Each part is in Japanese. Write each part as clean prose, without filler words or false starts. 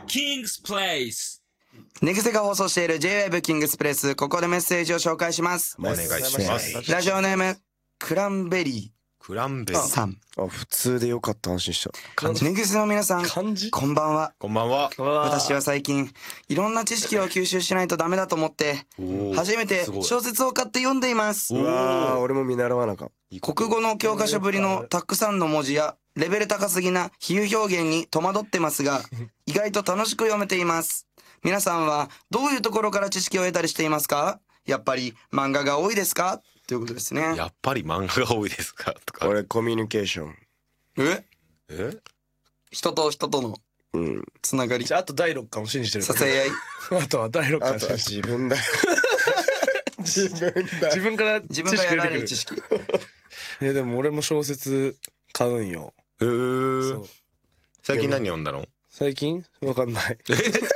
キングスプレイス。 ネグセが放送している J-Wave キングスプレス。ここでメッセージを紹介します。 お願いします。 ラジオネームクランベリクランベーさん。 普通でよかった安心した。 ネグセの皆さん、 漢字こんばんは。 こんばんは。 私は最近いろんな知識を吸収しないとダメだと思って初めて小説を買って読んでいます。 うわー、俺も見習わなか。 国語の教科書ぶりのたくさんの文字やレベル高すぎな比喩表現に戸惑ってますが、意外と楽しく読めています。皆さんはどういうところから知識を得たりしていますか？やっぱり漫画が多いですか？ということですね。 やっぱり漫画が多いですかとか。 俺コミュニケーション。 え？ 人と人とのつながり。 じゃあ、あと第6巻を信じてる。 ささやい。 あとは第6巻あとは自分だよ。自分だ。 自分から自分がやられる知識。 でも俺も小説買うんよ。そう最近何読んだの？ 最近わかんない。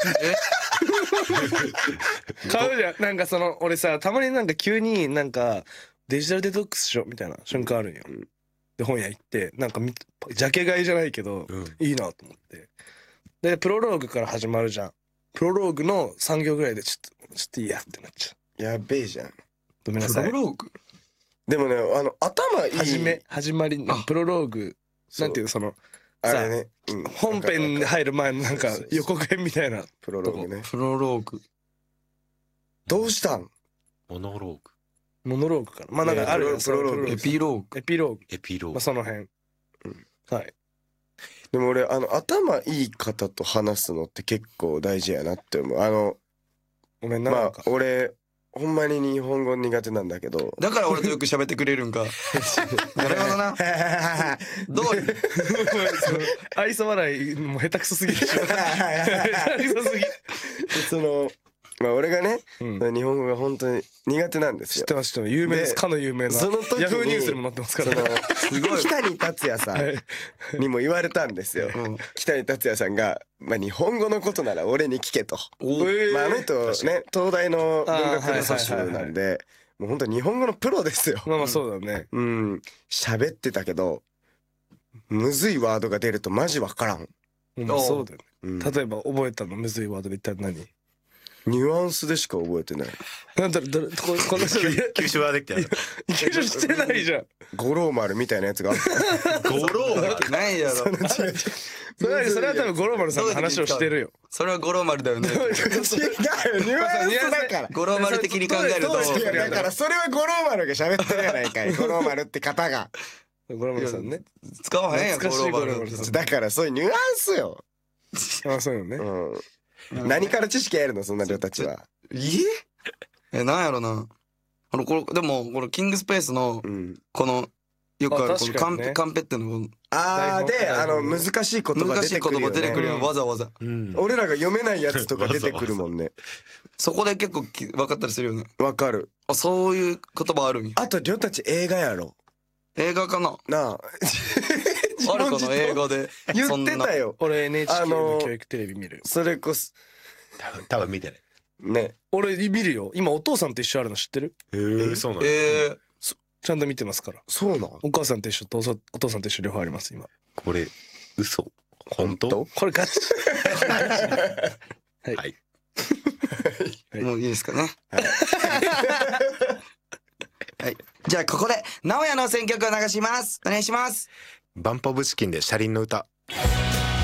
買うじゃん。なんか俺さ、たまになんか急になんかデジタルデトックスしようみたいな瞬間あるんよ。で本屋行ってなんかジャケ買いじゃないけど、いいなと思って。でプロローグから始まるじゃん。プロローグの3行ぐらいでちょっといいやってなっちゃう。やべえじゃん。 ごめんなさい。 プロローグ。 でもね、頭いい。 始まりのプロローグなんていうあれね、 本編に入る前のなんか予告編みたいなプロローグね。 プロローグ。 どうしたん？ モノローグ。 モノローグかな。まあなんかあるよ。 プロローグ。 エピローグ。 エピローグ。 エピローグ。 まあその辺。はい。 でも俺頭いい方と話すのって結構大事やなって思う。 ごめんな。 まあ俺ほんまに日本語苦手なんだけど。 だから俺とよく喋ってくれるんか。なるほどな。どういう。 愛想笑いも下手くそすぎる。下手くそすぎ。 まあ俺がね、 うん日本語が本当に苦手なんですよ。 知ってます、知ってます。有名です。かの有名な。 その時にヤフーニュースでも載ってますからね。 すごい北に達也さんにも言われたんですよ。北に達也さんが、まあ、日本語のことなら俺に聞けと。まあ、あの人ね東大の文学部卒なんでもう本当に日本語のプロですよ。 まあまあそうだね。 喋ってたけどむずいワードが出るとマジわからん。 まあそうだようんね。例えば覚えたのむずいワードで一体何？ ニュアンスでしか覚えてない。 なんだこの人が吸収はできたよ。 吸収してないじゃん。 五郎丸みたいなやつがあった。 ゴローないやろ。 それは多分五郎丸さんの話をしてるよ。 それは五郎丸だよね。 違うニュアンスだから。 五郎丸的に考えると。 だからそれは五郎丸が喋ってるやないかい。五郎丸って方が。 五郎丸さんね。 使わへんやん、五懐かしい郎五郎丸さん。 だからそういうニュアンスよ。 あ、そうよね。 何から知識得るのそんな人たちは。 なんやろな。でも、このキングスペースの、この、よくある、このカンペっての。 難しい言葉難しい言葉出てくるよ、わざわざ。 俺らが読めないやつとか出てくるもんね。 そこで結構分かったりするよね。 わかる。 あ、そういう言葉あるんや。 あと、りょうたち映画やろ。 映画かな。 なあ。 あるかな、映画で。 言ってたよ。 俺 NHK の教育テレビ見るよ。 それこそ。 多分見てない。 ね。 俺見るよ。今お父さんと一緒あるの知ってる？ そうなんだ。 ちゃんと見てますから。 そうなん？ お母さんと一緒とお父さんと一緒両方あります今。 これ嘘？本当？ これガチ。 はい。 もういいですかね。はい。じゃあここで直哉の選曲を流します。お願いします。 バンポブチキンで車輪の歌。